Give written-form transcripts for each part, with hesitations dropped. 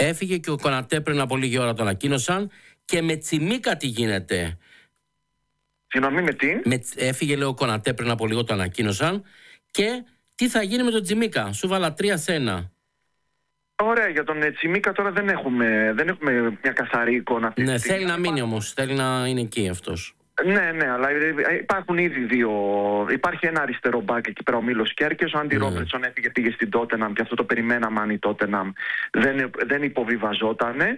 Έφυγε και ο Κονατέ πριν από λίγη ώρα, το ανακοίνωσαν. Και με Τσιμίκα τι γίνεται? Συγγνώμη, με τι? Έφυγε, λέει, ο Κονατέ πριν από λίγο, το ανακοίνωσαν. Και τι θα γίνει με τον Τσιμίκα? Σου βάλα 3-1. Ωραία, για τον Τσιμίκα τώρα δεν έχουμε μια καθαρή εικόνα. Ναι, θέλει να μείνει όμως, θέλει να είναι εκεί αυτός. Ναι, αλλά υπάρχουν ήδη δύο. Υπάρχει ένα αριστερό μπακ εκεί πέρα, ο Μίλος Κέρκες. Ο Άντι Ρόμπερτσον πήγε στην Τότεναμ και αυτό το περιμέναμε, αν η Τότεναμ δεν υποβιβαζότανε.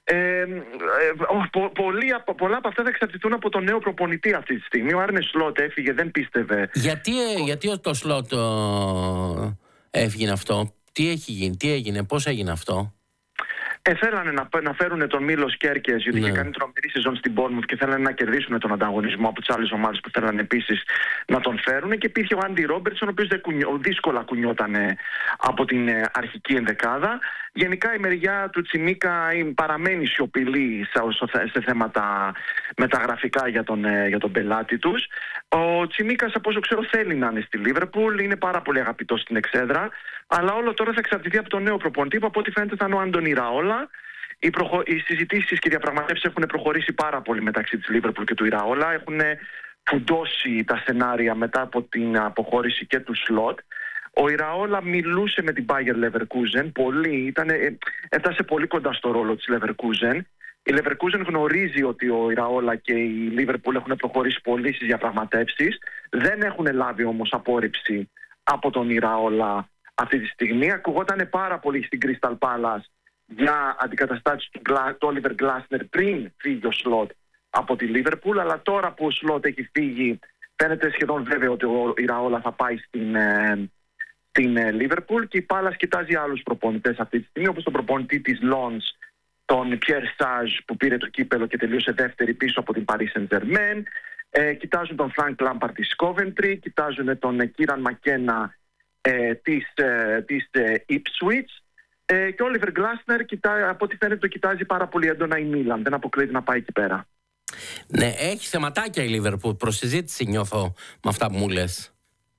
Πολλά από αυτά θα εξαρτηθούν από τον νέο προπονητή αυτή τη στιγμή. Ο Άρνε Σλότ έφυγε, δεν πίστευε. Γιατί το Σλότ έφυγε αυτό? Τι έχει γίνει, τι έγινε, πώς έγινε αυτό? Θέλανε να φέρουν τον Μίλος Κέρκες, γιατί είχε κάνει τρομερή σεζόν στην Bournemouth και θέλανε να κερδίσουν τον ανταγωνισμό από τις άλλες ομάδες που θέλανε επίσης να τον φέρουν. Και υπήρχε ο Άντι Ρόμπερτσον, ο οποίος δύσκολα κουνιόταν από την αρχική ενδεκάδα. Γενικά η μεριά του Τσιμίκα παραμένει σιωπηλή σε θέματα μεταγραφικά για τον πελάτη τους. Ο Τσιμίκας, από όσο ξέρω, θέλει να είναι στη Λίβερπουλ, είναι πάρα πολύ αγαπητός στην εξέδρα, αλλά όλο τώρα θα εξαρτηθεί από τον νέο προπονητή, που από ό,τι φαίνεται θα είναι ο Άντονι Ραόλα. Οι συζητήσεις και οι διαπραγματεύσεις έχουν προχωρήσει πάρα πολύ μεταξύ της Λίβερπουλ και του Iraola. Έχουν φουντώσει τα σενάρια μετά από την αποχώρηση και του Σλότ. Ο Iraola μιλούσε με την Bayer Leverkusen έφτασε πολύ κοντά στο ρόλο της Leverkusen. Η Leverkusen γνωρίζει ότι ο Iraola και η Liverpool έχουν προχωρήσει πολύ στις διαπραγματεύσεις. Δεν έχουν λάβει όμως απόρριψη από τον Iraola αυτή τη στιγμή. Ακουγόταν πάρα πολύ στην Crystal Palace για αντικαταστάσεις του Oliver Glasner πριν φύγει ο Σλότ από τη Liverpool, αλλά τώρα που ο Σλότ έχει φύγει φαίνεται σχεδόν βέβαιο ότι ο Iraola θα πάει στην Liverpool, και η Palace κοιτάζει άλλους προπονητές αυτή τη στιγμή, όπως τον προπονητή της Lens, τον Pierre Sage, που πήρε το κύπελο και τελείωσε δεύτερη πίσω από την Paris Saint-Germain. Κοιτάζουν τον Frank Lampard της Coventry, κοιτάζουν τον Kieran McKenna της Ipswich, και ο Oliver Glasner από ό,τι φαίνεται το κοιτάζει πάρα πολύ έντονα η Μίλαν. Δεν αποκλείεται να πάει εκεί πέρα. Ναι, έχει θεματάκια η Liverpool, προσυζήτηση νιώθω με αυτά που μου λες.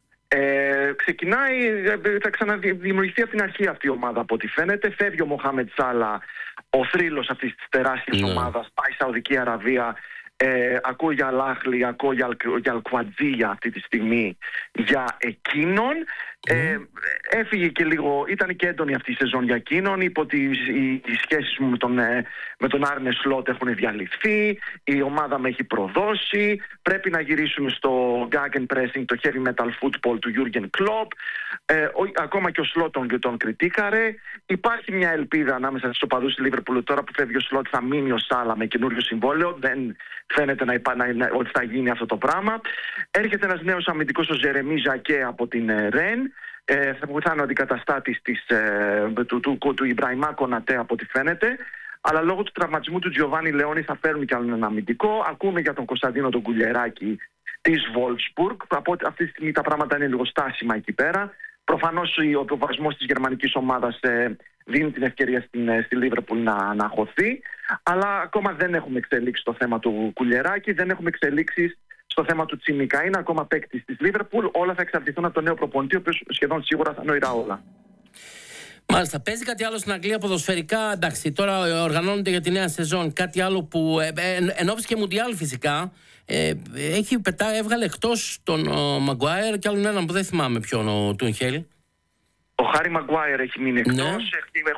Θα ξαναδημιουργηθεί από την αρχή αυτή η ομάδα, από ό,τι φαίνεται. Φεύγει ο Μοχάμετ Σάλα, ο θρύλος αυτής της τεράστιας ομάδας, πάει Σαουδική Αραβία. Ακούω για Λάχλι, ακούω για Αλκουατζία αυτή τη στιγμή για εκείνον. Έφυγε και λίγο, ήταν και έντονη αυτή η σεζόν για εκείνον. Είπε ότι οι σχέσεις μου με τον Άρνε Σλότ έχουν διαλυθεί, η ομάδα με έχει προδώσει, πρέπει να γυρίσουμε στο Gegenpressing, το heavy metal football του Jürgen Klopp. Ακόμα και ο Σλότ τον κριτήκαρε. Υπάρχει μια ελπίδα ανάμεσα στους οπαδούς της Liverpool, τώρα που φεύγει ο Σλότ θα μείνει ο Σάλα με καινούριο συμβόλαιο. Δεν φαίνεται ότι θα γίνει αυτό το πράγμα. Έρχεται ένας νέος αμυντικός, ο Ζερεμί Ζακέ από την Ρεν. Θα είναι ο αντικαταστάτης του Ιμπραημά Κονατέ, από ό,τι φαίνεται. Αλλά λόγω του τραυματισμού του Τζιοβάνι Λεόνι θα φέρουν κι άλλο έναν αμυντικό. Ακούμε για τον Κωνσταντίνο τον Κουλιεράκη της Wolfsburg. Αυτή τη στιγμή τα πράγματα είναι λίγο στάσιμα εκεί πέρα. Προφανώς ο προβασμός της γερμανικής ομάδας δίνει την ευκαιρία στη Liverpool να χωθεί. Αλλά ακόμα δεν έχουμε εξελίξει το θέμα του Κουλιεράκη, δεν έχουμε εξελίξεις στο θέμα του Τσιμίκα. Είναι ακόμα παίκτης της Liverpool. Όλα θα εξαρτηθούν από τον νέο προπονητή, ο οποίος σχεδόν σίγουρα θα είναι ο Iraola. Μάλιστα. Παίζει κάτι άλλο στην Αγγλία ποδοσφαιρικά? Εντάξει, τώρα οργανώνεται για τη νέα σεζόν. Κάτι άλλο που ενώπιση και Μουντιάλ φυσικά. Έβγαλε εκτός τον Μαγκουάιρ και άλλον έναν που δεν θυμάμαι ποιον, ο Τούνχελ. Ο Χάρι Μαγκουάιρ έχει μείνει εκτός.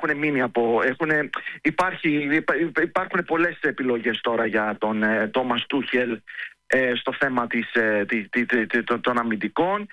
Υπάρχουν πολλές επιλογές τώρα για τον Τόμας Τούχελ στο θέμα των αμυντικών.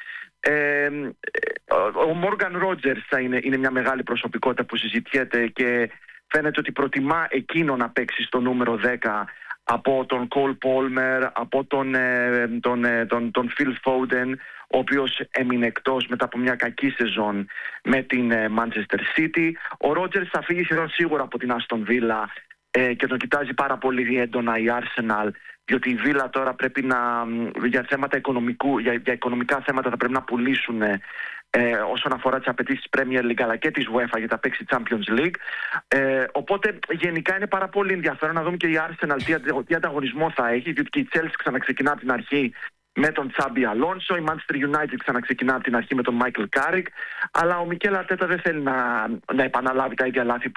Ο Μόργαν Ρότζερς είναι μια μεγάλη προσωπικότητα που συζητιέται και φαίνεται ότι προτιμά εκείνο να παίξει στο νούμερο 10 από τον Κολ Πόλμερ, από τον Φιλ Φόντεν, ο οποίος έμεινε εκτός μετά από μια κακή σεζόν με την Manchester City. Ο Ρότζερς θα φύγει σχεδόν σίγουρα από την Άστον Βίλα και τον κοιτάζει πάρα πολύ έντονα η Arsenal, διότι η Βίλα τώρα πρέπει για οικονομικά θέματα θα πρέπει να πουλήσουν όσον αφορά τις απαιτήσεις της Premier League αλλά και της UEFA για τα παίξει Champions League. Οπότε γενικά είναι πάρα πολύ ενδιαφέρον να δούμε και η Arsenal τι ανταγωνισμό θα έχει, διότι και η Chelsea ξαναξεκινά από την αρχή με τον Τσάμπι Αλόνσο, η Manchester United ξαναξεκινά από την αρχή με τον Michael Carrick, αλλά ο Μικέλ Αρτέτα δεν θέλει να επαναλάβει τα ίδια λάθη